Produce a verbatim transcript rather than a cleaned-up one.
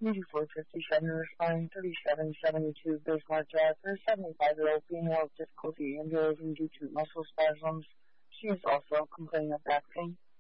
eighty-four fifty-seven responding thirty-seven seventy-two Bismarck Drive for a seventy-five-year-old female with difficulty ambulating due to muscle spasms. She is also complaining of back pain.